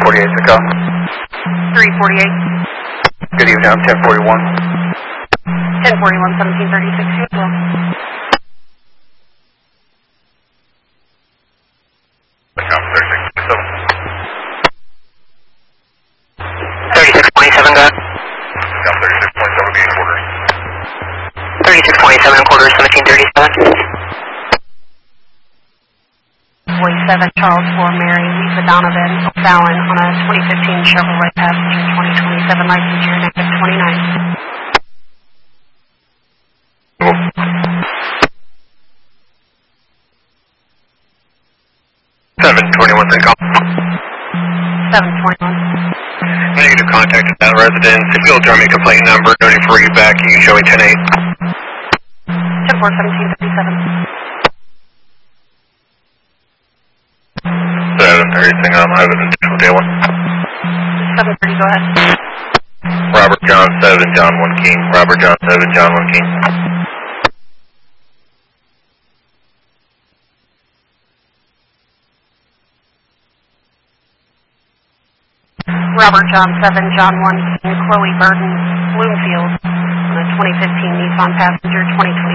348 to go. 348. Good evening, I'm 1041. 1041, 1736, well. I'm 3627, go ahead. I'm 36.7, will be in quarters. 3627 and quarters, 1737. Boy 7, Charles 4, Mary, Lisa Donovan, Fallon on a 2015 Chevrolet Passenger 2027 license year, negative 29. 721, then call. 721. Negative contact at that residence. If you'll tell me a complaint number, noting for you back, you can show me 10-8. 10-4, 1737. 730, I'm having an additional day 1. 730, go ahead. Robert John 7, John 1 King. Robert John 7, John 1 King. Robert John 7, John 1 King, Chloe Burton, Bloomfield on a 2015 Nissan Passenger 2027